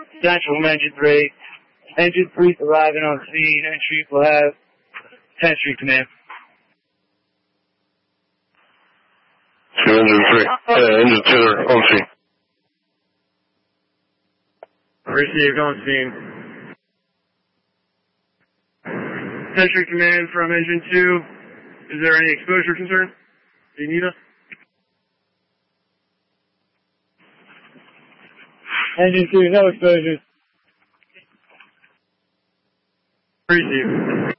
Central from Engine 3. Engine 3 arriving on scene. Entry will have 10th Street Command. Engine 3. Engine 2 are on scene. Received on scene. 10th Street Command from Engine 2. Is there any exposure concern? Do you need us? Engine 2, no exposures. Received.